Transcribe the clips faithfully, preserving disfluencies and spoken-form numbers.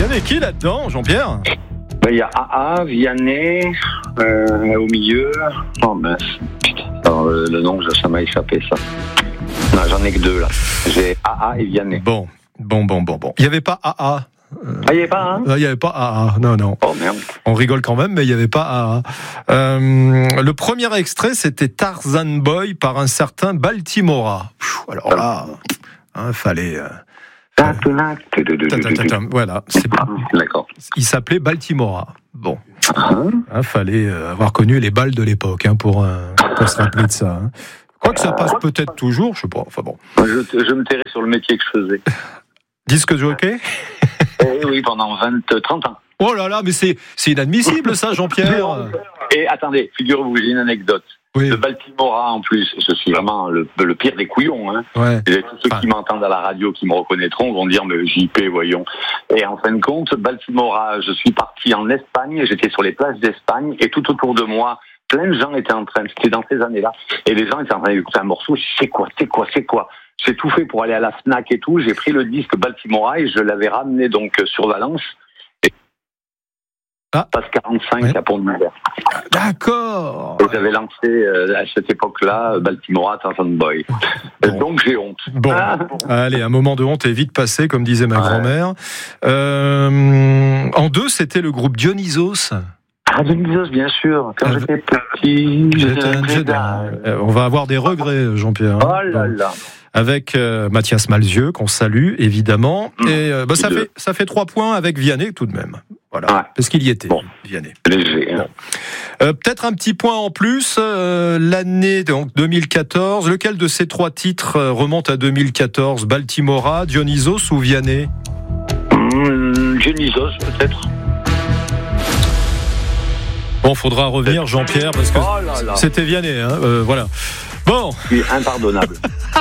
Vianney qui là-dedans, Jean-Pierre? Ben, il y a A A, Vianney, euh, au milieu. Oh mince, putain, alors, le, le nom, ça m'a échappé ça. Non, j'en ai que deux là. J'ai A A et Vianney. Bon, bon, bon, bon, bon. Il n'y avait pas A A. Euh... Ah, il n'y avait pas, hein? Il n'y avait pas A A, non, non. Oh merde. On rigole quand même, mais il n'y avait pas A A. Euh, le premier extrait, c'était Tarzan Boy par un certain Baltimora. Alors là, hein, fallait... Euh... Voilà, c'est d'accord. Il s'appelait Baltimora. Bon, hein, fallait avoir connu les balles de l'époque hein, pour, pour se rappeler de ça. Hein. Quoi que ça passe peut-être toujours, je sais pas. Enfin bon. Je, je me tairais sur le métier que je faisais. Disque jockey. Eh oui, pendant vingt, trente ans. Oh là là, mais c'est, c'est inadmissible ça, Jean-Pierre. Et attendez, figurez-vous, j'ai une anecdote. Oui. De Baltimora en plus, je suis vraiment le, le pire des couillons. Hein. Ouais. Et tous ceux enfin. qui m'entendent à la radio, qui me reconnaîtront, vont dire mais J P, voyons. Et en fin de compte, Baltimora, je suis parti en Espagne, j'étais sur les plages d'Espagne, et tout autour de moi, plein de gens étaient en train, c'était dans ces années-là, et les gens étaient en train d'écouter un morceau, c'est quoi, c'est quoi, c'est quoi. J'ai tout fait pour aller à la Fnac et tout, j'ai pris le disque Baltimora et je l'avais ramené donc sur Valence. Ah. Passe quarante-cinq ouais. à Pont-de-Mer. D'accord. Et j'avais lancé euh, à cette époque-là Baltimora Tarzan Boy. Bon. Donc j'ai honte. Bon, ah. Allez, un moment de honte est vite passé, comme disait ma ouais. grand-mère. Euh, en deux, c'était le groupe Dionysos. Ah, Dionysos, bien sûr. Quand euh, j'étais petit, j'étais un Jedi. Euh, on va avoir des regrets, Jean-Pierre. Hein. Oh là là. Avec euh, Mathias Malzieu, qu'on salue, évidemment. Mmh. Et euh, bah, ça, fait, ça fait trois points avec Vianney, tout de même. Voilà, ouais. Parce qu'il y était, bon. Vianney. Léger. Bon. Euh, peut-être un petit point en plus, euh, l'année donc deux mille quatorze, lequel de ces trois titres remonte à deux mille quatorze? Baltimora, Dionysos ou Vianney? mmh, Dionysos, peut-être. Bon, faudra revenir, Jean-Pierre, parce que oh là là. C'était Vianney, hein, euh, voilà. Bon. C'est impardonnable.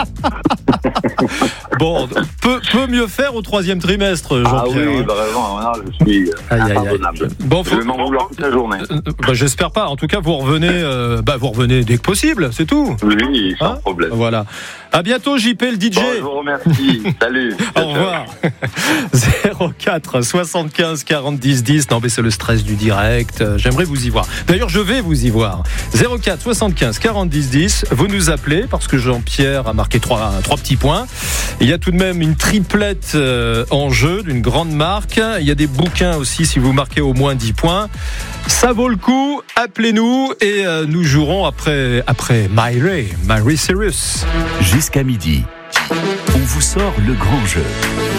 Bon, peut, peut mieux faire au troisième trimestre, Jean-Pierre. Ah oui, bah vraiment, non, je suis aïe, impardonnable. Aïe, aïe. Bon, faut... Je vais m'en vouloir toute la journée. Euh, bah, j'espère pas. En tout cas, vous revenez, euh, bah, vous revenez dès que possible, c'est tout. Oui, sans hein problème. Voilà. À bientôt, J P, le D J. Bon, je vous remercie. Salut. Au revoir. zéro quatre soixante-quinze quarante dix dix. Non, mais c'est le stress du direct. J'aimerais vous y voir. D'ailleurs, je vais vous y voir. zéro quatre soixante-quinze quarante dix dix. Vous nous appelez parce que Jean-Pierre a marqué trois, trois petits points. Il y a tout de même une triplette en jeu d'une grande marque. Il y a des bouquins aussi si vous marquez au moins dix points. Ça vaut le coup. Appelez-nous et nous jouerons après, après Miley, Miley Cyrus. Jusqu'à midi, on vous sort le grand jeu.